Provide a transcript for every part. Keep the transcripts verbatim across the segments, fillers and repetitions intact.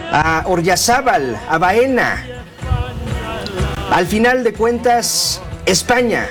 a Oryazábal, a Baena. Al final de cuentas, España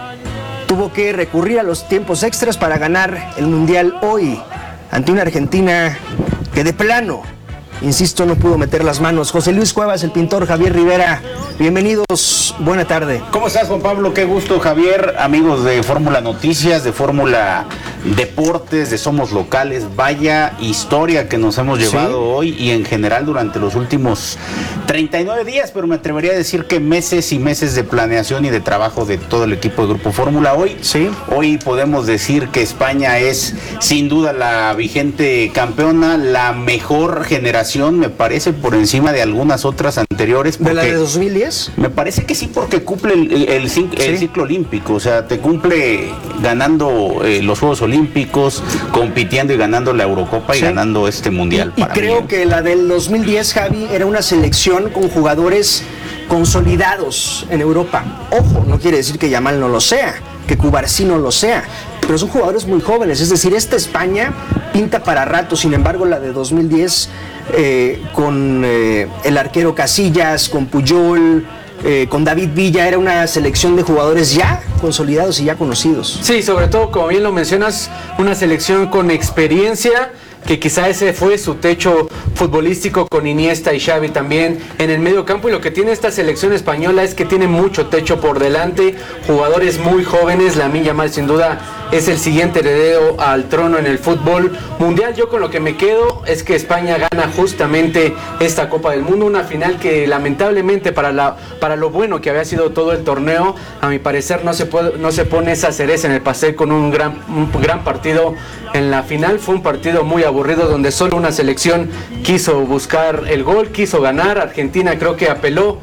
tuvo que recurrir a los tiempos extras para ganar el Mundial hoy ante una Argentina que de plano, insisto, no pudo meter las manos. José Luis Cuevas, el pintor, Javier Rivera, bienvenidos, buena tarde. ¿Cómo estás, Juan Pablo? Qué gusto, Javier, amigos de Fórmula Noticias, de Fórmula Deportes, de Somos Locales. Vaya historia que nos hemos llevado ¿Sí? hoy y en general durante los últimos treinta y nueve días, pero me atrevería a decir que meses y meses de planeación y de trabajo de todo el equipo de Grupo Fórmula. Hoy, ¿Sí? hoy podemos decir que España es sin duda la vigente campeona, la mejor generación, me parece, por encima de algunas otras anteriores. ¿De la de dos mil diez? Me parece que sí, porque cumple el, el, el, ¿Sí? el ciclo olímpico, o sea, te cumple ganando eh, los Juegos Olímpicos, compitiendo y ganando la Eurocopa y sí. ganando este Mundial. Y, y creo mí. que la del dos mil diez, Javi, era una selección con jugadores consolidados en Europa. Ojo, no quiere decir que Yamal no lo sea, que Cubarsí no lo sea, pero son jugadores muy jóvenes, es decir, esta España pinta para rato. Sin embargo, la de dos mil diez, eh, con eh, el arquero Casillas, con Puyol, eh, con David Villa, era una selección de jugadores ya consolidados y ya conocidos. Sí, sobre todo, como bien lo mencionas, una selección con experiencia, que quizá ese fue su techo futbolístico, con Iniesta y Xavi también en el medio campo. Y lo que tiene esta selección española es que tiene mucho techo por delante, jugadores muy jóvenes. Lamine Yamal sin duda es el siguiente heredero al trono en el fútbol mundial. Yo con lo que me quedo es que España gana justamente esta Copa del Mundo, una final que lamentablemente para, la, para lo bueno que había sido todo el torneo, a mi parecer no se, puede, no se pone esa cereza en el pastel con un gran, un gran partido en la final. Fue un partido muy aburrido donde solo una selección quiso buscar el gol, quiso ganar. Argentina creo que apeló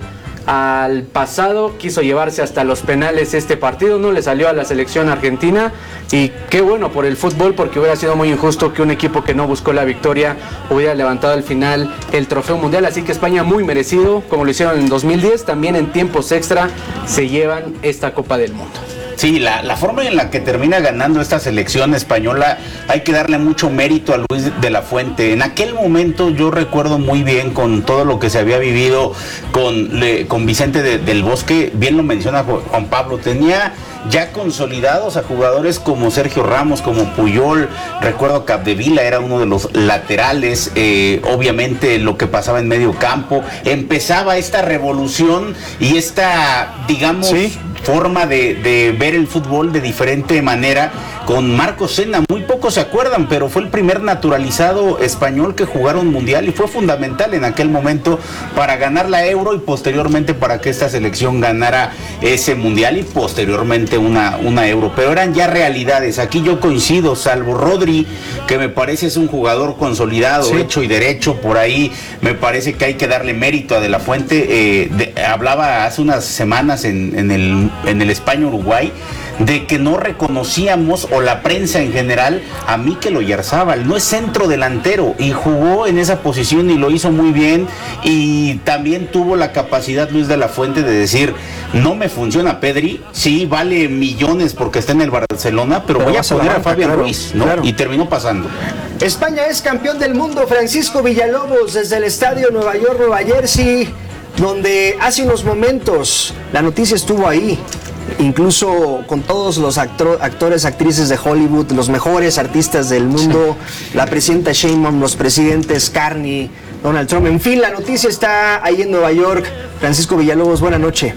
al pasado, quiso llevarse hasta los penales este partido, no le salió a la selección argentina, y qué bueno por el fútbol, porque hubiera sido muy injusto que un equipo que no buscó la victoria hubiera levantado al final el trofeo mundial. Así que España muy merecido, como lo hicieron en dos mil diez, también en tiempos extra se llevan esta Copa del Mundo. Sí, la, la forma en la que termina ganando esta selección española, hay que darle mucho mérito a Luis de la Fuente. En aquel momento yo recuerdo muy bien, con todo lo que se había vivido con, le, con Vicente de, del Bosque, bien lo menciona Juan Pablo, tenía ya consolidados a jugadores como Sergio Ramos, como Puyol. Recuerdo que Capdevila era uno de los laterales, eh, obviamente lo que pasaba en medio campo. Empezaba esta revolución y esta, digamos, ¿Sí? forma de, de ver el fútbol de diferente manera con Marcos Senna. Muy pocos se acuerdan, pero fue el primer naturalizado español que jugaron mundial y fue fundamental en aquel momento para ganar la Euro y posteriormente para que esta selección ganara ese mundial y posteriormente una, una Euro. Pero eran ya realidades. Aquí yo coincido, salvo Rodri, que me parece es un jugador consolidado, sí. hecho y derecho. Por ahí me parece que hay que darle mérito a De la Fuente. Eh, de, hablaba hace unas semanas en, en el en el España-Uruguay de que no reconocíamos, o la prensa en general, a Mikel Oyarzábal. No es centro delantero y jugó en esa posición y lo hizo muy bien. Y también tuvo la capacidad Luis de la Fuente de decir: no me funciona Pedri, sí vale millones porque está en el Barcelona, pero, pero voy a poner a, a Fabián claro, Ruiz, ¿no? Claro. Y terminó pasando. España es campeón del mundo. Francisco Villalobos desde el estadio Nueva York, Nueva Jersey, donde hace unos momentos la noticia estuvo ahí, incluso con todos los actor, actores, actrices de Hollywood, los mejores artistas del mundo, sí. la presidenta Sheinbaum, los presidentes Carney, Donald Trump, en fin, la noticia está ahí en Nueva York. Francisco Villalobos, buena noche.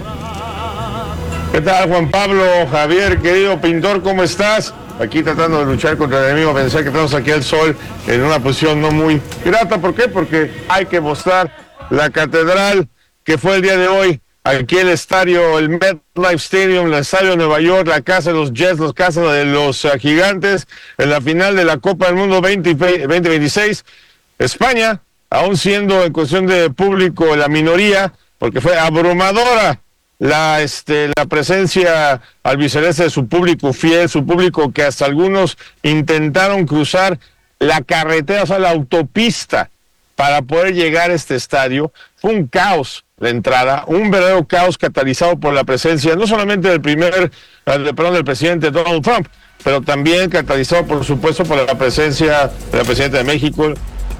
¿Qué tal, Juan Pablo? Javier, querido pintor, ¿cómo estás? Aquí tratando de luchar contra el enemigo, pensar que tenemos aquí al sol en una posición no muy grata. ¿Por qué? Porque hay que mostrar la catedral que fue el día de hoy, aquí el estadio, el MetLife Stadium, el estadio de Nueva York, la casa de los Jets, la casa de los uh, Gigantes, en la final de la Copa del Mundo veinte veintiséis. España, aún siendo en cuestión de público la minoría, porque fue abrumadora la, este, la presencia albiceleste de su público fiel, su público que hasta algunos intentaron cruzar la carretera, o sea, la autopista, para poder llegar a este estadio. Fue un caos la entrada, un verdadero caos catalizado por la presencia, no solamente del primer, perdón, del presidente Donald Trump, pero también catalizado, por supuesto, por la presencia de la presidenta de México,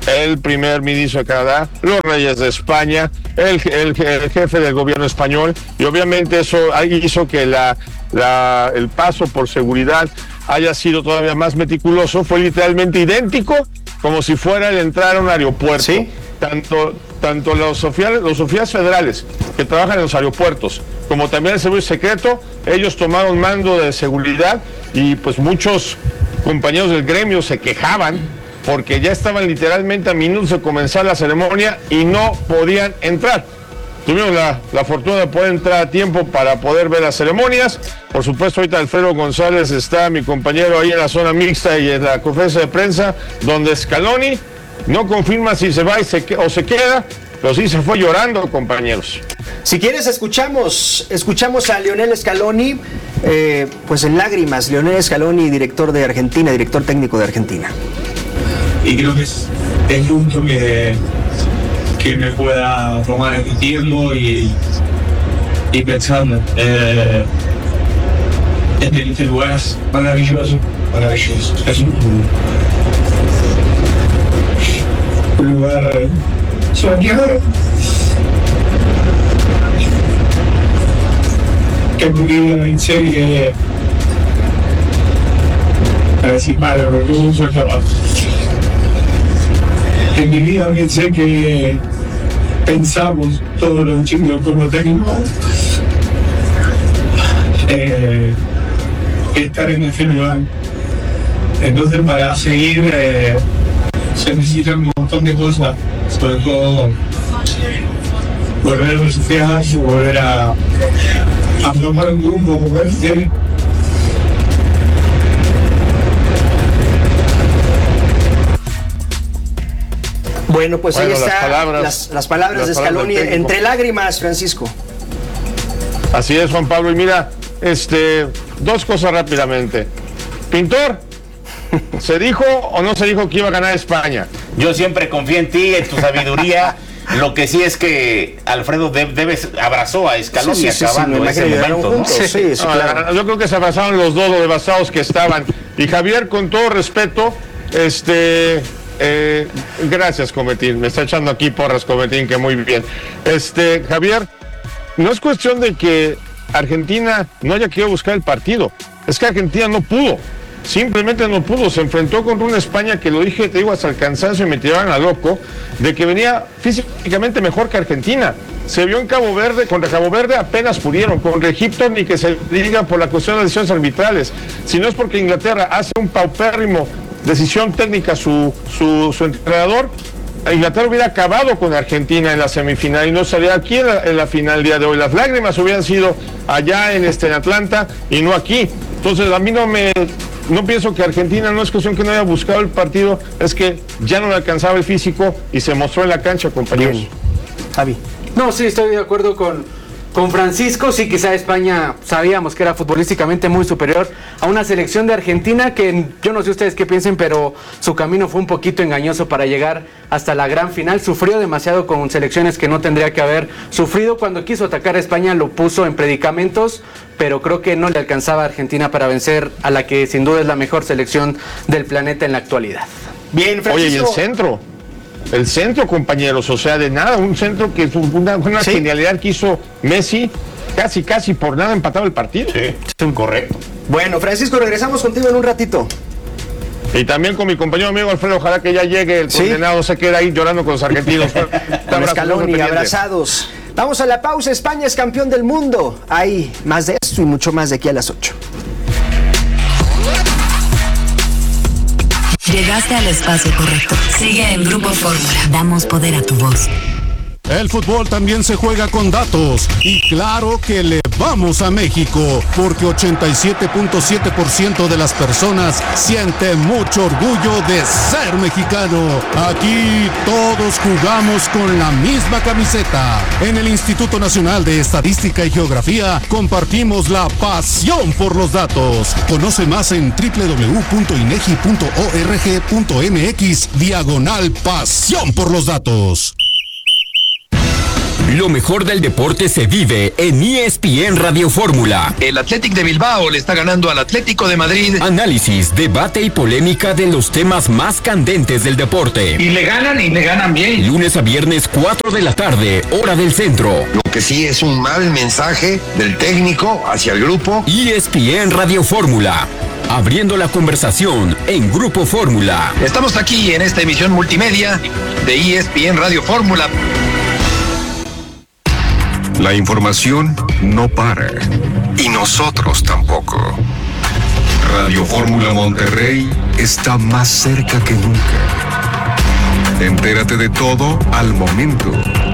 el primer ministro de Canadá, los reyes de España, el, el, el jefe del gobierno español, y obviamente eso hizo que la, la, el paso por seguridad haya sido todavía más meticuloso. Fue literalmente idéntico como si fuera el entrar a un aeropuerto. ¿Sí? Tanto, tanto los oficiales, los oficiales federales que trabajan en los aeropuertos, como también el servicio secreto, ellos tomaron mando de seguridad, y pues muchos compañeros del gremio se quejaban porque ya estaban literalmente a minutos de comenzar la ceremonia y no podían entrar. Tuvimos la, la fortuna de poder entrar a tiempo para poder ver las ceremonias. Por supuesto, ahorita Alfredo González está, mi compañero, ahí en la zona mixta y en la conferencia de prensa, donde Scaloni no confirma si se va y se, o se queda, pero sí se fue llorando, compañeros. Si quieres, escuchamos, escuchamos a Lionel Scaloni, eh, pues en lágrimas. Lionel Scaloni, director de Argentina, director técnico de Argentina. Y creo que es el punto que, que me pueda tomar el tiempo y, y pensando. Eh, este, este lugar es maravilloso, maravilloso. Es un, un lugar soñado. Que pudiera en serie a decir madre, porque no soy capaz. En mi vida pensé que pensamos todos los chicos como técnicos eh, estar en ese lugar. Entonces, para seguir eh, se necesitan un montón de cosas, sobre todo volver a resucitarse, volver a, a formar un grupo, moverse. Bueno, pues Bueno, ahí las están palabras- las, las palabras las de palabras Scaloni, del técnico. entre lágrimas, Francisco. Así es, Juan Pablo. Y mira, este, dos cosas rápidamente. Pintor, ¿se dijo o no se dijo que iba a ganar España? Yo siempre confío en ti, en tu sabiduría. Lo que sí es que Alfredo de- debes abrazó a Scaloni Sí, sí, sí, acabando me ese imagino que momento, llegaron ¿no? juntos. Sí, sí, No, claro. Yo creo que se abrazaron los dos, los devastados que estaban. Y Javier, con todo respeto, este, eh, gracias, Cometín. Me está echando aquí porras, Cometín, que muy bien. Este, Javier, no es cuestión de que Argentina no haya querido buscar el partido. Es que Argentina no pudo. Simplemente no pudo. Se enfrentó contra una España que, lo dije, te digo, hasta el cansancio, y me tiraban a loco, de que venía físicamente mejor que Argentina. Se vio en Cabo Verde, contra Cabo Verde apenas pudieron, contra Egipto ni que se diga por la cuestión de decisiones arbitrales, si no es porque Inglaterra hace un paupérrimo decisión técnica su, su, su entrenador. Inglaterra hubiera acabado con Argentina en la semifinal y no salía aquí en la, en la final el día de hoy. Las lágrimas hubieran sido allá en, este, en Atlanta y no aquí. Entonces a mí no me... No pienso que Argentina, no es cuestión que no haya buscado el partido, es que ya no le alcanzaba el físico y se mostró en la cancha, compañeros. Bien. Javi. No, sí, estoy de acuerdo con, con Francisco. Sí, quizá España sabíamos que era futbolísticamente muy superior a una selección de Argentina que yo no sé ustedes qué piensen, pero su camino fue un poquito engañoso para llegar hasta la gran final. Sufrió demasiado con selecciones que no tendría que haber sufrido. Cuando quiso atacar a España lo puso en predicamentos, pero creo que no le alcanzaba a Argentina para vencer a la que sin duda es la mejor selección del planeta en la actualidad. Bien, Francisco. Oye, y el centro, el centro, compañeros, o sea, de nada, un centro que fue una, una Sí. genialidad que hizo Messi, casi, casi por nada empataba el partido. Sí, correcto. Bueno, Francisco, regresamos contigo en un ratito. Y también con mi compañero amigo Alfredo, ojalá que ya llegue el Sí. condenado, no se quede ahí llorando con los argentinos. Un Con abrazo, Scaloni, muy pendiente. abrazados. Vamos a la pausa. España es campeón del mundo. Hay más de esto y mucho más de aquí a las ocho. Llegaste al espacio correcto. Sigue en Grupo Fórmula. Damos poder a tu voz. El fútbol también se juega con datos y claro que le vamos a México porque ochenta y siete punto siete por ciento de las personas siente mucho orgullo de ser mexicano. Aquí todos jugamos con la misma camiseta. En el Instituto Nacional de Estadística y Geografía compartimos la pasión por los datos. Conoce más en doble u doble u doble u punto inegi punto org punto mx diagonal pasión por los datos. Lo mejor del deporte se vive en E S P N Radio Fórmula. El Athletic de Bilbao le está ganando al Atlético de Madrid. Análisis, debate y polémica de los temas más candentes del deporte. Y le ganan y le ganan bien. Lunes a viernes, cuatro de la tarde, hora del centro. Lo que sí es un mal mensaje del técnico hacia el grupo. E S P N Radio Fórmula. Abriendo la conversación en Grupo Fórmula. Estamos aquí en esta emisión multimedia de E S P N Radio Fórmula. La información no para. Y nosotros tampoco. Radio Fórmula Monterrey está más cerca que nunca. Entérate de todo al momento.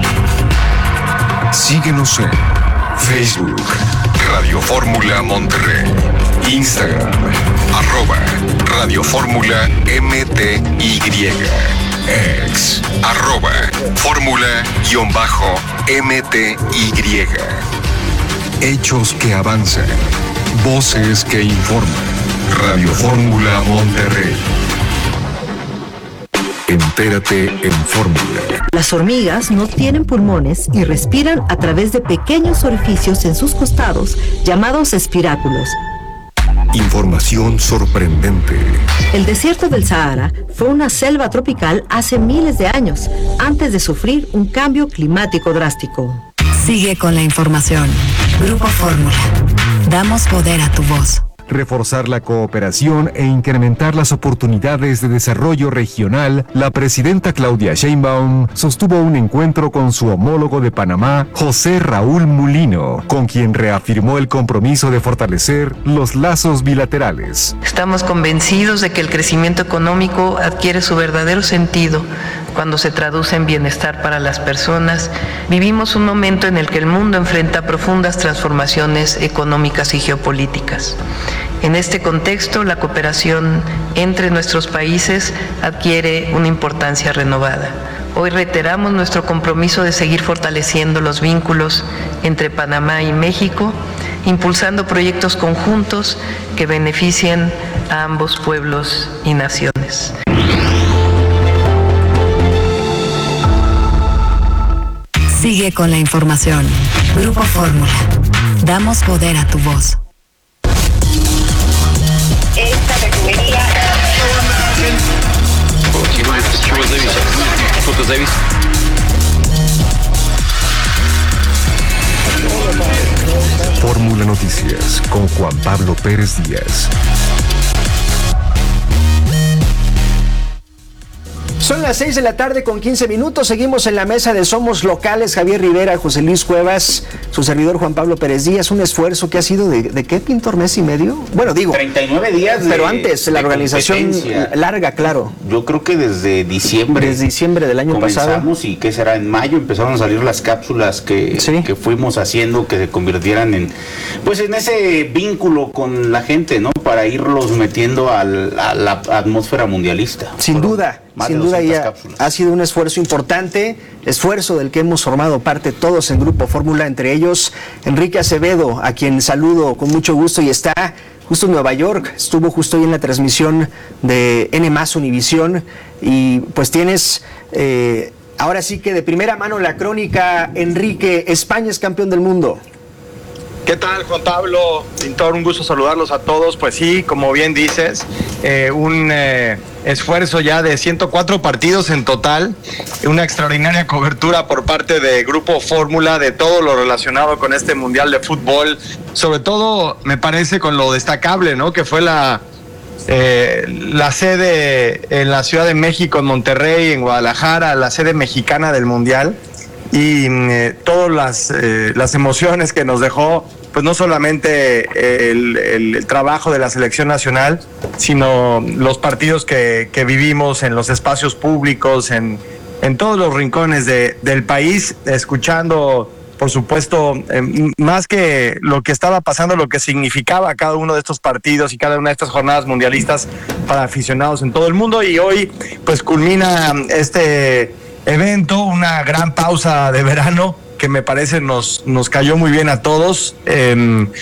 Síguenos en Facebook, Radio Fórmula Monterrey. Instagram, arroba Radio Fórmula M T Y. Ex, arroba Fórmula guión bajo M T Y. Hechos que avanzan, voces que informan. Radio Fórmula Monterrey. Entérate en Fórmula. Las hormigas no tienen pulmones y respiran a través de pequeños orificios en sus costados llamados espiráculos. Información sorprendente. El desierto del Sahara fue una selva tropical hace miles de años, antes de sufrir un cambio climático drástico. Sigue con la información. Grupo Fórmula. Damos poder a tu voz. Reforzar la cooperación e incrementar las oportunidades de desarrollo regional, la presidenta Claudia Sheinbaum sostuvo un encuentro con su homólogo de Panamá, José Raúl Mulino, con quien reafirmó el compromiso de fortalecer los lazos bilaterales. Estamos convencidos de que el crecimiento económico adquiere su verdadero sentido cuando se traduce en bienestar para las personas. Vivimos un momento en el que el mundo enfrenta profundas transformaciones económicas y geopolíticas. En este contexto, la cooperación entre nuestros países adquiere una importancia renovada. Hoy reiteramos nuestro compromiso de seguir fortaleciendo los vínculos entre Panamá y México, impulsando proyectos conjuntos que beneficien a ambos pueblos y naciones. Sigue con la información. Grupo Fórmula. Damos poder a tu voz. Esta refinería. Fórmula Noticias con Juan Pablo Pérez Díaz. Son las seis de la tarde con quince minutos. Seguimos en la mesa de Somos Locales. Javier Rivera, José Luis Cuevas, su servidor Juan Pablo Pérez Díaz. Un esfuerzo que ha sido de, ¿de qué, Pintor? ¿Mes y medio? Bueno, digo. treinta y nueve días de, Pero antes, la organización larga, claro. Yo creo que desde diciembre. Desde diciembre del año pasado. Comenzamos y ¿qué será? En mayo empezaron a salir las cápsulas que, ¿sí? que fuimos haciendo que se convirtieran en, pues en ese vínculo con la gente, ¿no? Para irlos metiendo al, a la atmósfera mundialista. Sin Fueron duda. Sin duda ya ha sido un esfuerzo importante, esfuerzo del que hemos formado parte todos en Grupo Fórmula, entre ellos Enrique Acevedo, a quien saludo con mucho gusto y está justo en Nueva York, estuvo justo hoy en la transmisión de N más Univisión y pues tienes eh, ahora sí que de primera mano la crónica. Enrique, España es campeón del mundo. ¿Qué tal, Juan Pablo? Pintor, un gusto saludarlos a todos. Pues sí, como bien dices, eh, un eh, esfuerzo ya de ciento cuatro partidos en total, una extraordinaria cobertura por parte de Grupo Fórmula de todo lo relacionado con este Mundial de Fútbol, sobre todo me parece con lo destacable, ¿no? Que fue la, eh, la sede en la Ciudad de México, en Monterrey, en Guadalajara, la sede mexicana del Mundial. Y eh, todas las, eh, las emociones que nos dejó, pues no solamente el, el, el trabajo de la selección nacional, sino los partidos que, que vivimos en los espacios públicos, en, en todos los rincones de, del país, escuchando, por supuesto, eh, más que lo que estaba pasando, lo que significaba cada uno de estos partidos y cada una de estas jornadas mundialistas para aficionados en todo el mundo. Y hoy, pues culmina este evento, una gran pausa de verano que me parece nos, nos cayó muy bien a todos, eh,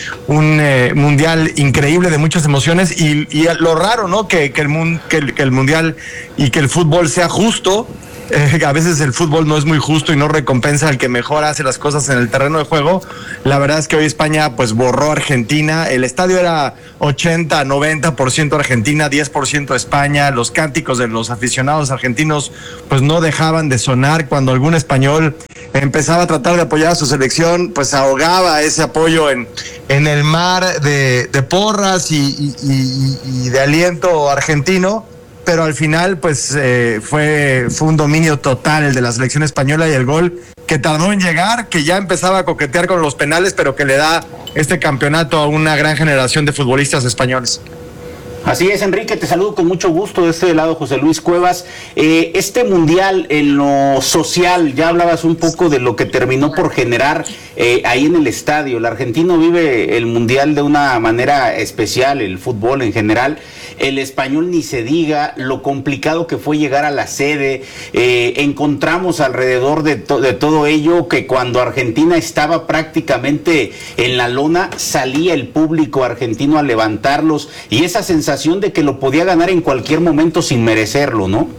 un eh, mundial increíble de muchas emociones y, y lo raro, ¿no? Que, que, el mun, que, el, que el mundial y que el fútbol sea justo eh, a veces el fútbol no es muy justo y no recompensa al que mejor hace las cosas en el terreno de juego. La verdad es que hoy España pues borró a Argentina. El estadio era ochenta, noventa por ciento Argentina, diez por ciento España. Los cánticos de los aficionados argentinos pues no dejaban de sonar. Cuando algún español empezaba a tratar de apoyar a su selección, pues ahogaba ese apoyo en, en el mar de, de porras y, y, y, y de aliento argentino. Pero al final pues eh, fue, fue un dominio total el de la selección española, y el gol que tardó en llegar, que ya empezaba a coquetear con los penales, pero que le da este campeonato a una gran generación de futbolistas españoles. Así es, Enrique, te saludo con mucho gusto de este lado, José Luis Cuevas. Eh, este mundial en lo social, ya hablabas un poco de lo que terminó por generar eh, ahí en el estadio. El argentino vive el mundial de una manera especial, el fútbol en general. El español ni se diga, lo complicado que fue llegar a la sede. Eh, encontramos alrededor de, to- de todo ello que cuando Argentina estaba prácticamente en la lona, salía el público argentino a levantarlos, y esa sensación de que lo podía ganar en cualquier momento sin merecerlo, ¿no?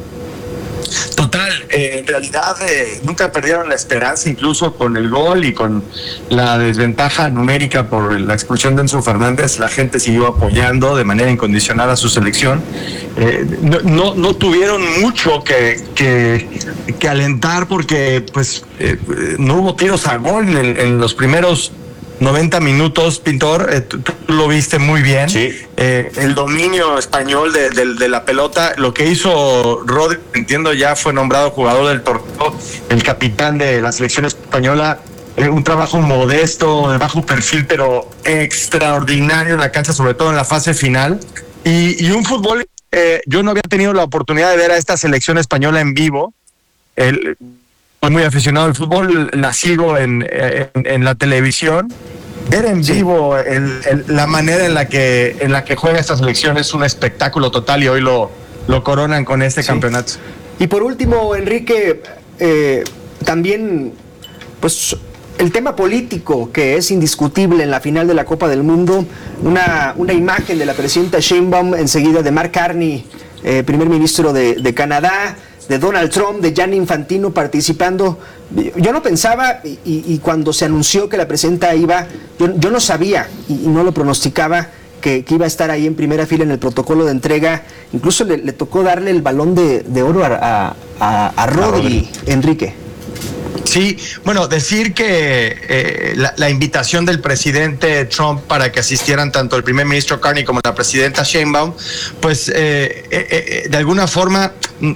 Total, eh, en realidad eh, nunca perdieron la esperanza, incluso con el gol y con la desventaja numérica por la expulsión de Enzo Fernández. La gente siguió apoyando de manera incondicional a su selección. Eh, no, no, no tuvieron mucho que, que, que alentar porque pues eh, no hubo tiros a gol en, en los primeros noventa minutos, Pintor. Eh, tú, tú lo viste muy bien. Sí. Eh, el dominio español de, de, de la pelota, lo que hizo Rodri, entiendo, ya fue nombrado jugador del torneo, el capitán de la selección española. Eh, un trabajo modesto, de bajo perfil, pero extraordinario en la cancha, sobre todo en la fase final. Y, y un fútbol, eh, yo no había tenido la oportunidad de ver a esta selección española en vivo. El, soy muy aficionado al fútbol, la sigo en, en, en la televisión. Ver en vivo el, el, la manera en la que en la que juega esta selección es un espectáculo total, y hoy lo, lo coronan con este sí. campeonato. Y por último, Enrique, eh, también pues el tema político, que es indiscutible en la final de la Copa del Mundo. Una, una imagen de la presidenta Sheinbaum, enseguida de Mark Carney, eh, primer ministro de, de Canadá, de Donald Trump, de Gianni Infantino participando. Yo no pensaba, y, y cuando se anunció que la presidenta iba, yo, yo no sabía y, y no lo pronosticaba que, que iba a estar ahí en primera fila en el protocolo de entrega. Incluso le, le tocó darle el balón de, de oro a, a, a Rodri, Enrique. Sí, bueno, decir que eh, la, la invitación del presidente Trump para que asistieran tanto el primer ministro Carney como la presidenta Sheinbaum, pues eh, eh, eh, de alguna forma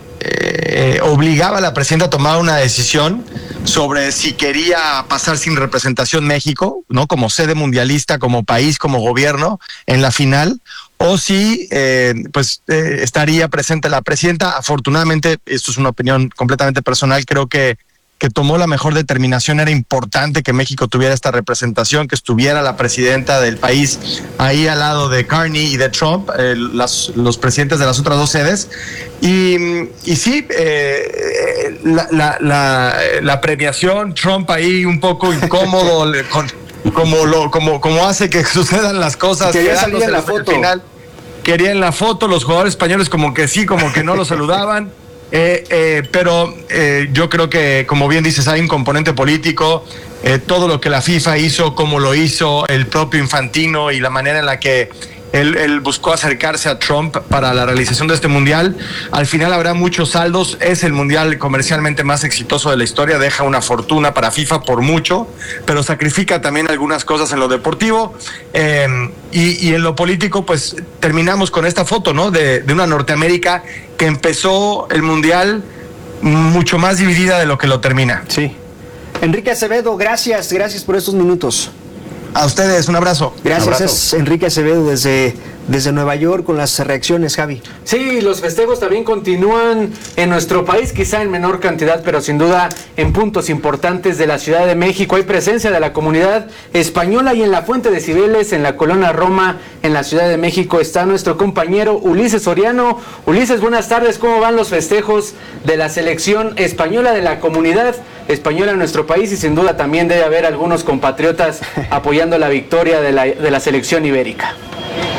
eh, obligaba a la presidenta a tomar una decisión sobre si quería pasar sin representación México, ¿no? Como sede mundialista, como país, como gobierno en la final, o si eh, pues eh, estaría presente la presidenta. Afortunadamente, esto es una opinión completamente personal, creo que que tomó la mejor determinación. Era importante que México tuviera esta representación, que estuviera la presidenta del país ahí al lado de Carney y de Trump, eh, las, los presidentes de las otras dos sedes. Y, y sí, eh, la, la, la, la premiación, Trump ahí un poco incómodo, con, como, lo, como, como hace que sucedan las cosas. Quería salir en la foto. Final, quería en la foto, los jugadores españoles como que sí, como que no lo saludaban. Eh, eh, pero eh, yo creo que, como bien dices, hay un componente político. Eh, todo lo que la FIFA hizo, como lo hizo el propio Infantino y la manera en la que él, él buscó acercarse a Trump para la realización de este mundial, al final habrá muchos saldos. Es el mundial comercialmente más exitoso de la historia, deja una fortuna para FIFA por mucho, pero sacrifica también algunas cosas en lo deportivo, eh, y, y en lo político pues terminamos con esta foto, ¿no? de, de una Norteamérica que empezó el mundial mucho más dividida de lo que lo termina. Sí. Enrique Acevedo, gracias, gracias por estos minutos. A ustedes, un abrazo. Gracias, un abrazo. Es Enrique Acevedo desde, desde Nueva York con las reacciones, Javi. Sí, los festejos también continúan en nuestro país, quizá en menor cantidad, pero sin duda en puntos importantes de la Ciudad de México. Hay presencia de la comunidad española, y en la Fuente de Cibeles, en la Colonia Roma, en la Ciudad de México, está nuestro compañero Ulises Soriano. Ulises, buenas tardes. ¿Cómo van los festejos de la selección española, de la comunidad española en nuestro país? Y sin duda también debe haber algunos compatriotas apoyando la victoria de la, de la selección ibérica.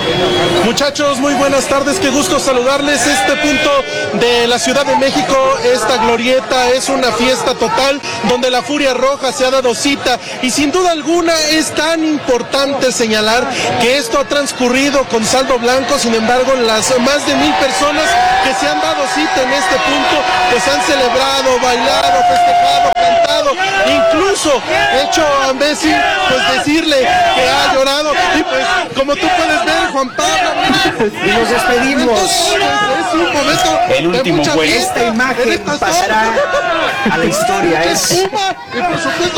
Muchachos, muy buenas tardes, qué gusto saludarles. Este punto de la Ciudad de México, esta glorieta es una fiesta total donde la Furia Roja se ha dado cita y sin duda alguna es tan importante señalar que esto ha transcurrido con saldo blanco. Sin embargo, las más de mil personas que se han dado cita en este punto pues han celebrado, bailado, festejado, cantado, incluso hecho a Messi pues decirle que ha llorado y pues como tú puedes ver, Juan Pablo, y nos despedimos. Es un momento el último fue esta imagen pasará a la historia. Es y por supuesto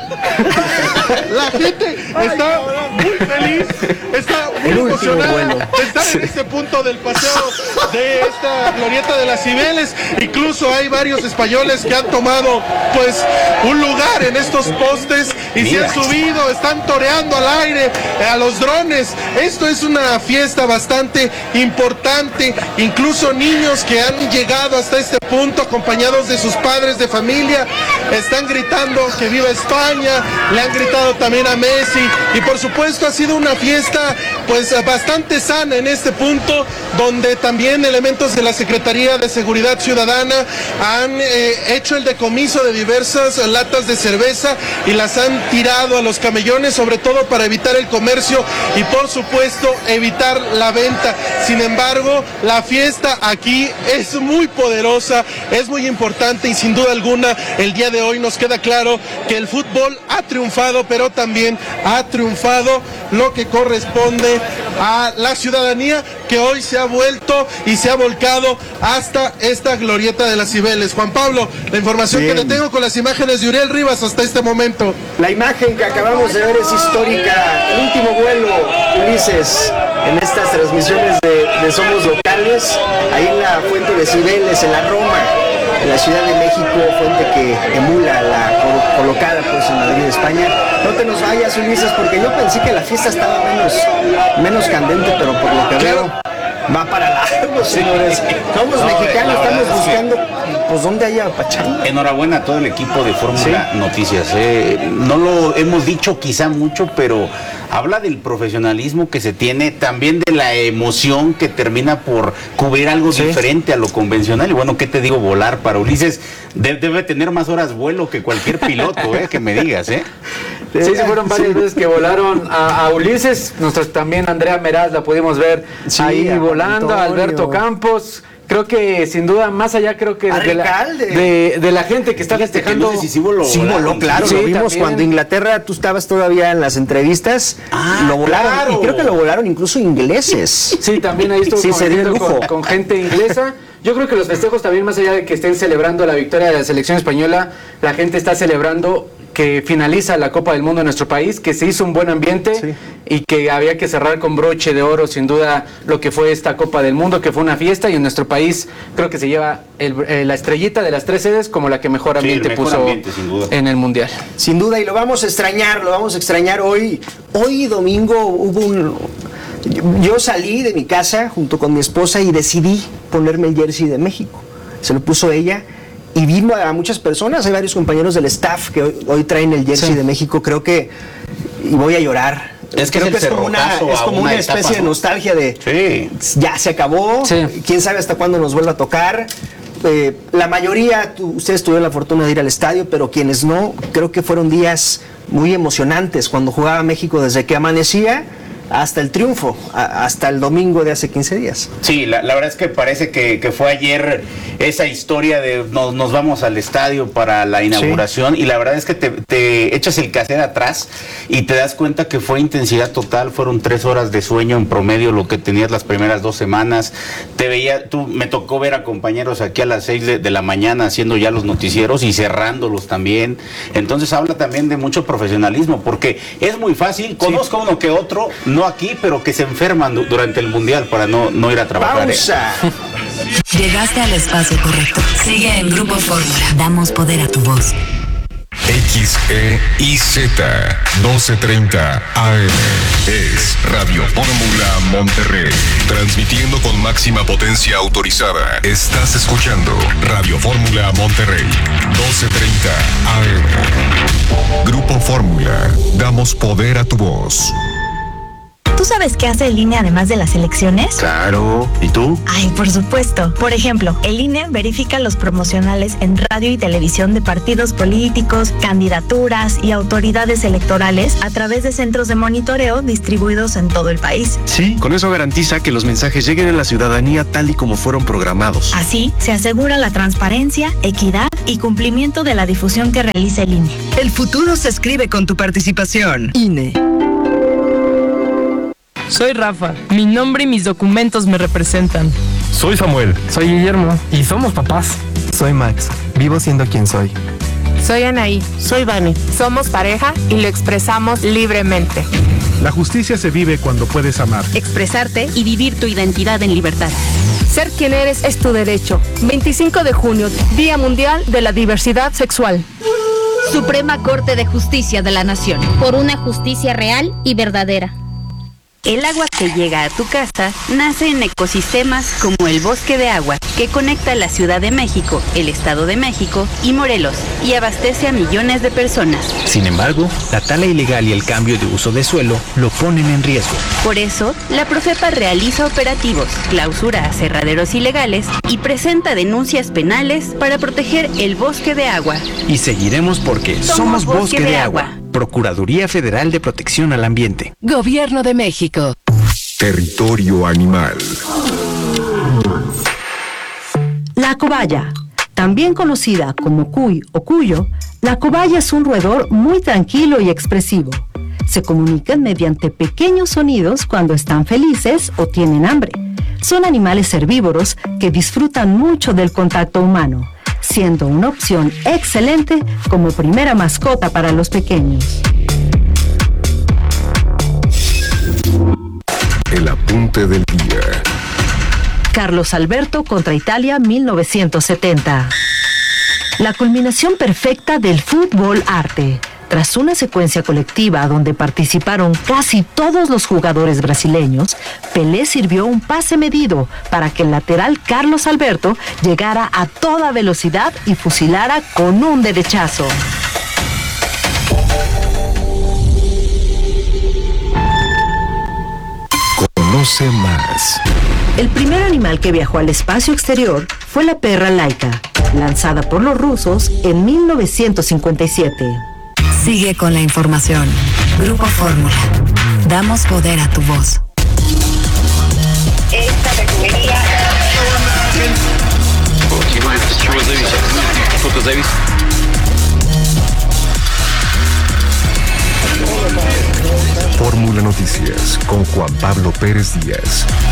la gente está muy feliz, está muy emocionada de estar en este punto del paseo de esta glorieta de las Cibeles. Incluso hay varios españoles que han tomado pues un lugar en estos postes y Mira. se han subido, están toreando al aire, a los drones. Esto es una fiesta bastante importante, incluso niños que han llegado hasta este punto acompañados de sus padres de familia están gritando que viva España, le han gritado también a Messi y por supuesto ha sido una fiesta pues bastante sana en este punto donde también elementos de la Secretaría de Seguridad Ciudadana han eh, hecho el decomiso de diversas latas de cerveza y las han tirado a los camellones, sobre todo para evitar el comercio y por supuesto evitar la venta. Sin embargo, la fiesta aquí es muy poderosa, es muy importante y sin duda alguna el día de hoy nos queda claro que el fútbol ha triunfado, pero también ha triunfado lo que corresponde a la ciudadanía que hoy se ha vuelto y se ha volcado hasta esta glorieta de las Cibeles. Juan Pablo, la información Bien. que le tengo con las imágenes de Uriel Rivas hasta este momento. La imagen que acabamos de ver es histórica, el último vuelo, Ulises, en estas transmisiones de, de Somos Locales, ahí en la fuente de Cibeles, en la Roma, en la Ciudad de México, fuente que emula la col- colocada pues en Madrid, España. No te nos vayas, Ulises, porque yo pensé que la fiesta estaba menos, menos candente, pero por lo que claro. veo va para largo, señores. Somos no, mexicanos, estamos verdad, buscando sí. pues dónde haya pachanga. Enhorabuena a todo el equipo de Fórmula ¿Sí? Noticias. Eh. No lo hemos dicho quizá mucho, pero habla del profesionalismo que se tiene, también de la emoción que termina por cubrir algo sí. diferente a lo convencional. Y bueno, ¿qué te digo? Volar para Ulises de, debe tener más horas vuelo que cualquier piloto, eh, que me digas, ¿eh? Sí, sí, fueron varias sí. veces que volaron a, a Ulises. Nosotros también, Andrea Meraz, la pudimos ver sí, ahí volando, Antonio. Alberto Campos. Creo que sin duda, más allá, creo que de la, de, de la gente que está festejando. No sé si sí voló, sí voló, claro, sí, lo vimos también. Cuando Inglaterra, tú estabas todavía en las entrevistas, ah, lo volaron, claro. y creo que lo volaron incluso ingleses. Sí, también ahí estuvo sí, se dio el lujo. Con, con gente inglesa. Yo creo que los festejos también, más allá de que estén celebrando la victoria de la selección española, la gente está celebrando que finaliza la Copa del Mundo en nuestro país, que se hizo un buen ambiente sí. y que había que cerrar con broche de oro, sin duda, lo que fue esta Copa del Mundo, que fue una fiesta, y en nuestro país creo que se lleva el, eh, la estrellita de las tres sedes como la que mejor ambiente sí, mejor puso ambiente, en el Mundial. Sin duda, y lo vamos a extrañar, lo vamos a extrañar hoy. Hoy domingo hubo un... Yo salí de mi casa junto con mi esposa y decidí ponerme el jersey de México. Se lo puso ella. Y vimos a muchas personas, hay varios compañeros del staff que hoy, hoy traen el jersey sí. de México, creo que, y voy a llorar. Es que, creo es, que es como una, es como una, una especie etapa, de nostalgia de, sí. ya se acabó, sí. quién sabe hasta cuándo nos vuelva a tocar. Eh, la mayoría, tú, ustedes tuvieron la fortuna de ir al estadio, pero quienes no, creo que fueron días muy emocionantes cuando jugaba México desde que amanecía hasta el triunfo, a, hasta el domingo de hace quince días. Sí, la, la verdad es que parece que, que fue ayer esa historia de nos, nos vamos al estadio para la inauguración, sí. y la verdad es que te, te echas el cassette atrás y te das cuenta que fue intensidad total, fueron tres horas de sueño en promedio lo que tenías las primeras dos semanas. Te veía, tú, me tocó ver a compañeros aquí a las seis de, de la mañana haciendo ya los noticieros y cerrándolos también. Entonces habla también de mucho profesionalismo, porque es muy fácil, conozco sí. uno que otro, no aquí, pero que se enferman durante el Mundial para no, no ir a trabajar. ¡Pausa! Llegaste al espacio correcto. Sigue en Grupo Fórmula. Damos poder a tu voz. X E I Z doce treinta A M es Radio Fórmula Monterrey, transmitiendo con máxima potencia autorizada. Estás escuchando Radio Fórmula Monterrey, doce treinta A M. Grupo Fórmula, damos poder a tu voz. ¿Tú sabes qué hace el I N E además de las elecciones? Claro. ¿Y tú? Ay, por supuesto. Por ejemplo, el I N E verifica los promocionales en radio y televisión de partidos políticos, candidaturas y autoridades electorales a través de centros de monitoreo distribuidos en todo el país. Sí, con eso garantiza que los mensajes lleguen a la ciudadanía tal y como fueron programados. Así, se asegura la transparencia, equidad y cumplimiento de la difusión que realiza el I N E. El futuro se escribe con tu participación. I N E. Soy Rafa. Mi nombre y mis documentos me representan. Soy Samuel. Soy Guillermo. Y somos papás. Soy Max. Vivo siendo quien soy. Soy Anaí. Soy Vani. Somos pareja y lo expresamos libremente. La justicia se vive cuando puedes amar, expresarte y vivir tu identidad en libertad. Ser quien eres es tu derecho. veinticinco de junio, Día Mundial de la Diversidad Sexual. Suprema Corte de Justicia de la Nación. Por una justicia real y verdadera. El agua que llega a tu casa nace en ecosistemas como el Bosque de Agua, que conecta la Ciudad de México, el Estado de México y Morelos, y abastece a millones de personas. Sin embargo, la tala ilegal y el cambio de uso de suelo lo ponen en riesgo. Por eso, la Profepa realiza operativos, clausura aserraderos ilegales y presenta denuncias penales para proteger el Bosque de Agua. Y seguiremos porque somos, somos Bosque, Bosque de, de Agua. Agua. Procuraduría Federal de Protección al Ambiente. Gobierno de México. Territorio animal. La cobaya, también conocida como cuy o cuyo, la cobaya es un roedor muy tranquilo y expresivo. Se comunican mediante pequeños sonidos cuando están felices o tienen hambre. Son animales herbívoros que disfrutan mucho del contacto humano, siendo una opción excelente como primera mascota para los pequeños. El apunte del día. Carlos Alberto contra Italia mil novecientos setenta. La culminación perfecta del fútbol arte. Tras una secuencia colectiva donde participaron casi todos los jugadores brasileños, Pelé sirvió un pase medido para que el lateral Carlos Alberto llegara a toda velocidad y fusilara con un derechazo. Conoce más. El primer animal que viajó al espacio exterior fue la perra Laika, lanzada por los rusos en mil novecientos cincuenta y siete. Sigue con la información. Grupo Fórmula. Damos poder a tu voz. Esta refinería. Fórmula Noticias con Juan Pablo Pérez Díaz.